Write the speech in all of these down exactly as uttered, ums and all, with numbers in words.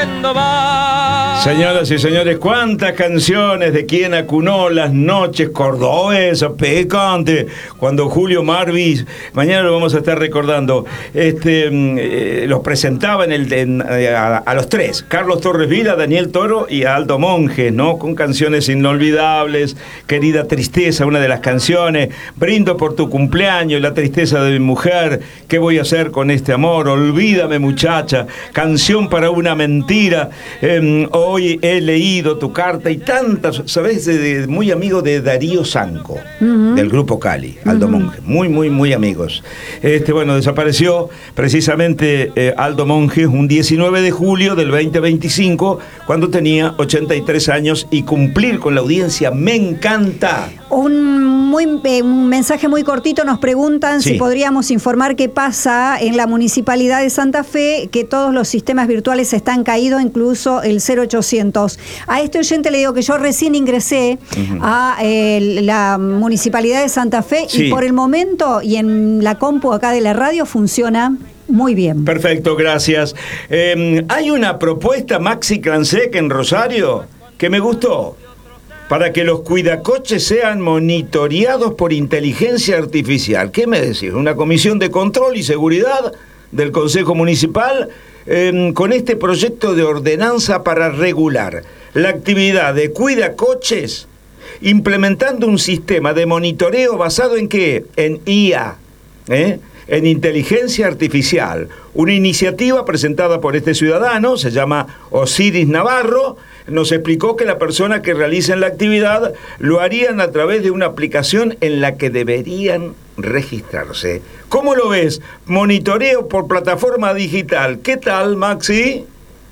Señoras y señores, cuántas canciones de quien acunó las noches cordobesas, picantes, cuando Julio Marvis, mañana lo vamos a estar recordando, este, eh, los presentaba en el, en, a, a los tres, Carlos Torres Vila, Daniel Toro y Aldo Monjes, ¿no? Con canciones inolvidables, Querida Tristeza, una de las canciones, Brindo por tu cumpleaños, La tristeza de mi mujer, ¿Qué voy a hacer con este amor? Olvídame muchacha, Canción para una mentira, eh, Hoy he leído tu carta y tantas, ¿sabes? De, de, muy amigo de Darío Sanco, uh-huh. del grupo Cali, Aldo uh-huh. Monjes, muy, muy, muy amigos. Este, bueno, desapareció precisamente eh, Aldo Monjes un diecinueve de julio del veinte veinticinco, cuando tenía ochenta y tres años, y cumplir con la audiencia me encanta. Un, muy, eh, un mensaje muy cortito, nos preguntan sí. si podríamos informar qué pasa en la Municipalidad de Santa Fe, que todos los sistemas virtuales están caídos, incluso el cero ochocientos. A este oyente le digo que yo recién ingresé uh-huh. a eh, la Municipalidad de Santa Fe sí. y por el momento y en la compu acá de la radio funciona muy bien. Perfecto, gracias. Eh, hay una propuesta, Maxi Clansec, en Rosario, que me gustó. Para que los cuidacoches sean monitoreados por inteligencia artificial. ¿Qué me decís? Una comisión de control y seguridad del Consejo Municipal eh, con este proyecto de ordenanza para regular la actividad de cuidacoches, implementando un sistema de monitoreo basado en ¿qué? En I A, ¿eh? en inteligencia artificial. Una iniciativa presentada por este ciudadano, se llama Osiris Navarro, nos explicó que la persona que realicen la actividad lo harían a través de una aplicación en la que deberían registrarse. ¿Cómo lo ves? Monitoreo por plataforma digital. ¿Qué tal, Maxi?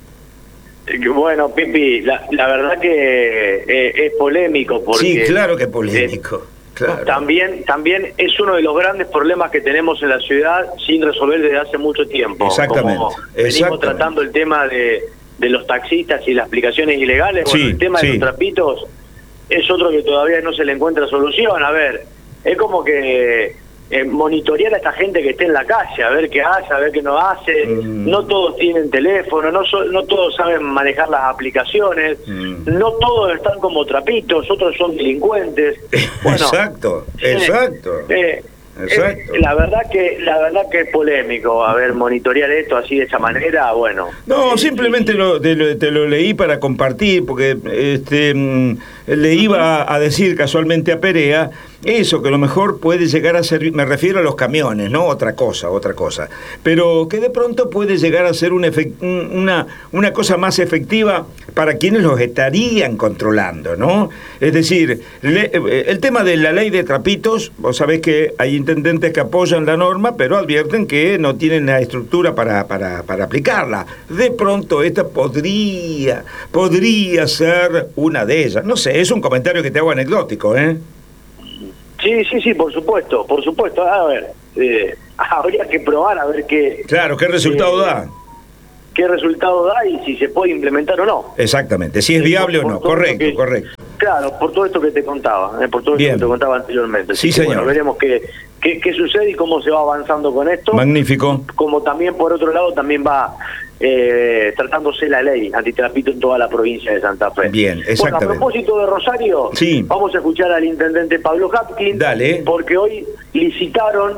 Bueno, Pipi, la, la verdad que eh, es polémico. Porque, sí, claro que es polémico. Eh, claro. También, también es uno de los grandes problemas que tenemos en la ciudad sin resolver desde hace mucho tiempo. Exactamente. Como venimos Exactamente. tratando el tema de... de los taxistas y las aplicaciones ilegales, bueno, sí, el tema sí. de los trapitos es otro que todavía no se le encuentra solución. A ver, es como que eh, monitorear a esta gente que esté en la calle, a ver qué hace, a ver qué no hace. Mm. No todos tienen teléfono, no, so, no todos saben manejar las aplicaciones, mm. no todos están como trapitos, otros son delincuentes. Bueno, exacto, eh, exacto. Eh, Exacto. Eh, la verdad que la verdad que es polémico, a ver, monitorear esto así de esa manera, bueno. No, eh, simplemente sí, lo, te, lo, te lo leí para compartir, porque este le iba a decir casualmente a Perea eso, que a lo mejor puede llegar a ser, me refiero a los camiones, ¿no? Otra cosa, otra cosa. Pero que de pronto puede llegar a ser un efect, una, una cosa más efectiva para quienes los estarían controlando, ¿no? Es decir, le, el tema de la ley de trapitos, vos sabés que hay intendentes que apoyan la norma, pero advierten que no tienen la estructura para, para, para aplicarla. De pronto esta podría, podría ser una de ellas. No sé, es un comentario que te hago anecdótico, ¿eh? Sí, sí, sí, por supuesto, por supuesto. A ver, eh, habría que probar a ver qué... Claro, qué resultado eh, da. Qué resultado da y si se puede implementar o no. Exactamente, si es viable por, o no. Correcto, que, correcto. Claro, por todo esto que te contaba, eh, por todo Bien. esto que te contaba anteriormente. Sí, Así señor. Que, bueno, veremos qué, qué, qué sucede y cómo se va avanzando con esto. Magnífico. Como también, por otro lado, también va... Eh, tratándose la ley antitrapito en toda la provincia de Santa Fe. Bien, exactamente. Bueno, a propósito de Rosario, sí. vamos a escuchar al intendente Pablo Hapkin. Dale. Porque hoy licitaron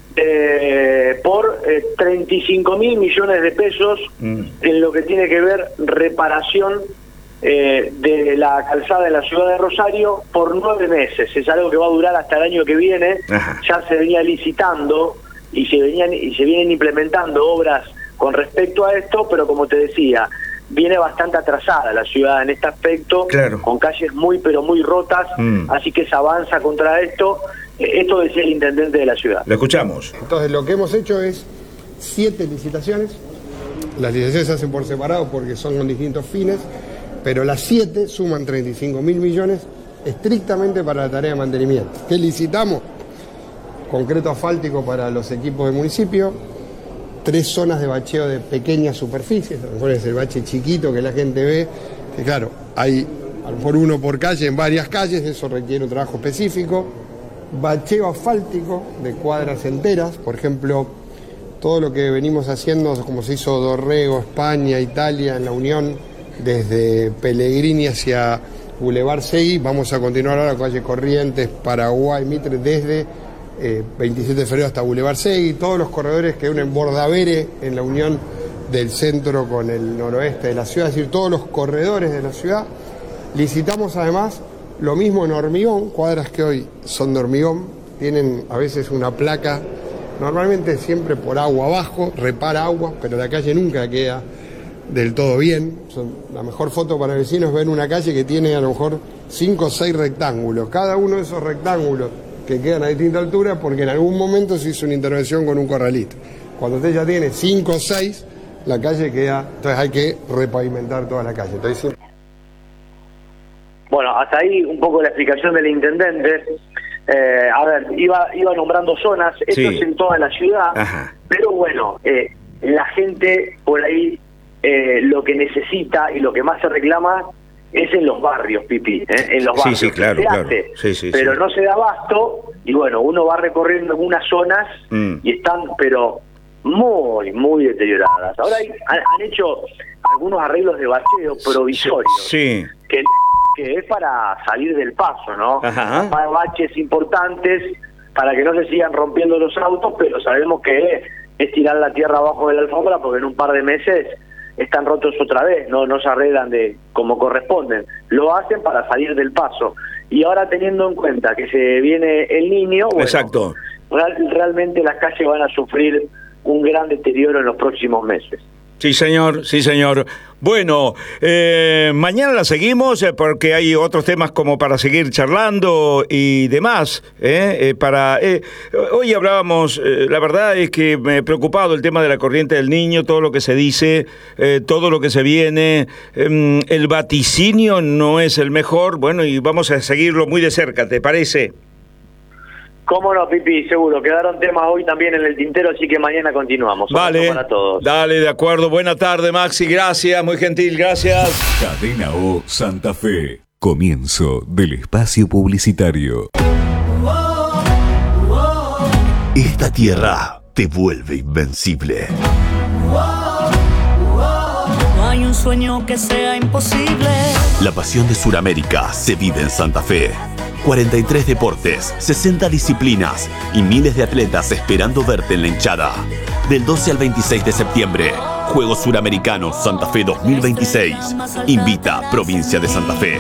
eh, por eh, treinta y cinco mil millones de pesos mm. en lo que tiene que ver reparación eh, de la calzada en la ciudad de Rosario por nueve meses. Es algo que va a durar hasta el año que viene. Ajá. Ya se venía licitando y se venían y se vienen implementando obras con respecto a esto, pero como te decía, viene bastante atrasada la ciudad en este aspecto, claro. con calles muy pero muy rotas, mm. así que se avanza contra esto. Esto decía el intendente de la ciudad. Lo escuchamos. Entonces lo que hemos hecho es siete licitaciones. Las licitaciones se hacen por separado porque son con distintos fines, pero las siete suman treinta y cinco mil millones estrictamente para la tarea de mantenimiento. ¿Qué licitamos? Concreto asfáltico para los equipos del municipio, tres zonas de bacheo de pequeñas superficies, a lo mejor es el bache chiquito que la gente ve, que claro, hay a lo mejor uno por calle en varias calles, eso requiere un trabajo específico. Bacheo asfáltico de cuadras enteras, por ejemplo, todo lo que venimos haciendo, como se hizo Dorrego, España, Italia, en la Unión, desde Pellegrini hacia Boulevard Segui, vamos a continuar ahora calle Corrientes, Paraguay, Mitre, desde eh, veintisiete de febrero hasta Boulevard Segui, todos los corredores que unen Bordavere en la unión del centro con el noroeste de la ciudad, es decir, todos los corredores de la ciudad. Licitamos además lo mismo en hormigón, cuadras que hoy son de hormigón, tienen a veces una placa, normalmente siempre por agua abajo, repara agua, pero la calle nunca queda del todo bien. Son, la mejor foto para vecinos es ver una calle que tiene a lo mejor cinco o seis rectángulos, cada uno de esos rectángulos que quedan a distinta altura porque en algún momento se hizo una intervención con un corralito. Cuando usted ya tiene cinco o seis, la calle queda, entonces hay que repavimentar toda la calle. Entonces, bueno, hasta ahí un poco la explicación del intendente. Eh, a ver, iba iba nombrando zonas, esto sí. es en toda la ciudad, Ajá. pero bueno, eh, la gente por ahí eh, lo que necesita y lo que más se reclama es en los barrios, Pipi, ¿eh? en los barrios. Sí, sí, claro, se claro. hace, Sí, sí, pero sí. no se da abasto y bueno, uno va recorriendo algunas zonas mm. y están, pero muy, muy deterioradas. Ahora hay, han, han hecho algunos arreglos de bacheo provisorios. Sí. Que que es para salir del paso, ¿no? Ajá. Para baches importantes, para que no se sigan rompiendo los autos, pero sabemos que es tirar la tierra abajo de la alfombra porque en un par de meses están rotos otra vez, no no se arreglan de como corresponden. Lo hacen para salir del paso. Y ahora teniendo en cuenta que se viene el Niño, bueno, Exacto. Real, realmente las calles van a sufrir un gran deterioro en los próximos meses. Sí, señor, sí, señor. Bueno, eh, mañana la seguimos eh, porque hay otros temas como para seguir charlando y demás. Eh, eh, para eh, hoy hablábamos, eh, la verdad es que me he preocupado el tema de la corriente del Niño, todo lo que se dice, eh, todo lo que se viene. Eh, el vaticinio no es el mejor, bueno, y vamos a seguirlo muy de cerca, ¿te parece? Cómo no, Pipi, seguro. Quedaron temas hoy también en el tintero, así que mañana continuamos. Vale, para todos. Dale, de acuerdo. Buena tarde, Maxi. Gracias, muy gentil, gracias. Cadena O Santa Fe. Comienzo del espacio publicitario. Esta tierra te vuelve invencible. No hay un sueño que sea imposible. La pasión de Sudamérica se vive en Santa Fe. cuarenta y tres deportes, sesenta disciplinas y miles de atletas esperando verte en la hinchada. Del doce al veintiséis de septiembre, Juegos Suramericanos Santa Fe dos mil veintiséis. Invita Provincia de Santa Fe.